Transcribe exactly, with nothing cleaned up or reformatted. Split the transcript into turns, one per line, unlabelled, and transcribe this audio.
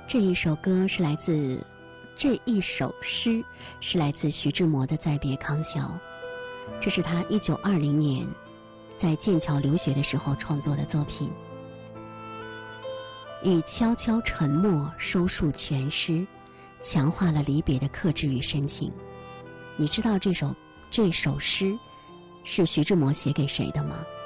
这一首歌是来自，这一首诗是来自徐志摩的《再别康桥》，这是他一九二零年在剑桥留学的时候创作的作品。以悄悄沉默收束全诗，强化了离别的克制与深情。你知道这首这首诗是徐志摩写给谁的吗？